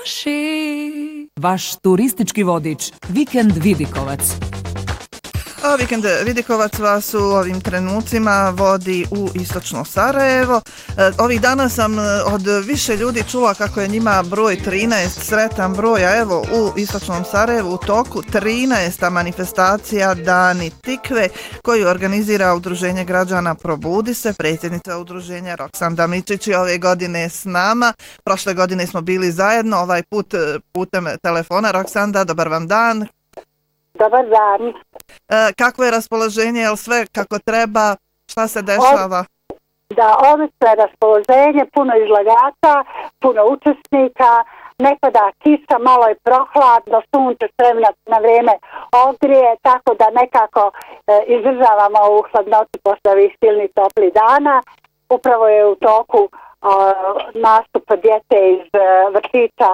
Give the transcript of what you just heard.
Vaš turistički vodič, Vikend Vidikovac. A Vikend Vidikovac vas u ovim trenucima vodi u istočno Sarajevo. Ovih dana sam od više ljudi čula kako je njima broj 13 sretan broj, a evo u istočnom Sarajevu u toku 13. manifestacija Dani Tikve koju organizira Udruženje građana Probudi se. Predsjednica udruženja Roksanda Mičić je ove godine s nama. Prošle godine smo bili zajedno, ovaj put putem telefona. Roksanda, dobar vam dan. Dobar dan. Kakvo je raspoloženje, je li sve kako treba, šta se dešava? Odlično je raspoloženje, puno izlagača, puno učesnika, ne pada kiša, malo je prohladno, sunce spremna na vrijeme ogrije, tako da nekako izdržavamo ovu hladnoću posle ovih silnih toplih dana. Upravo je u toku nastup djece iz vrtića